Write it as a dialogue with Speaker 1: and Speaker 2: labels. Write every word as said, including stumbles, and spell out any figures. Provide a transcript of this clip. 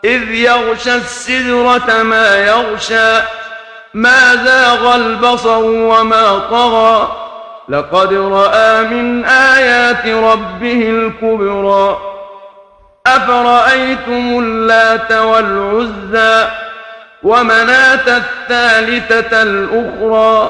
Speaker 1: إذ يغشى السدرة ما يغشى ما زاغ البصر وما طغى لقد رأى من آيات ربه الكبرى أفرأيتم اللات والعزى ومناة الثالثة الأخرى